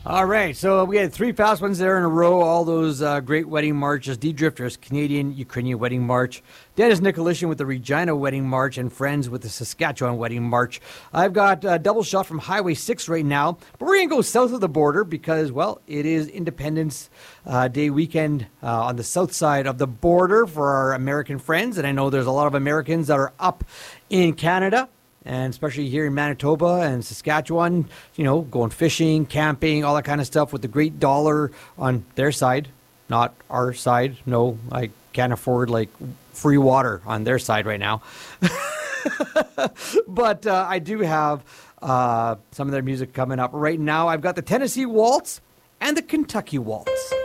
All right, so we had three fast ones there in a row. All those great wedding marches. D Drifters, Canadian Ukrainian Wedding March. Dennis Nicolishin with the Regina Wedding March, and Friends with the Saskatchewan Wedding March. I've got a double shot from Highway 6 right now, but we're going to go south of the border because, well, it is Independence Day weekend on the south side of the border for our American friends, and I know there's a lot of Americans that are up in Canada, and especially here in Manitoba and Saskatchewan, you know, going fishing, camping, all that kind of stuff with the great dollar on their side, not our side. No, I can't afford like free water on their side right now. But I do have some of their music coming up right now. I've got the Tennessee Waltz and the Kentucky Waltz.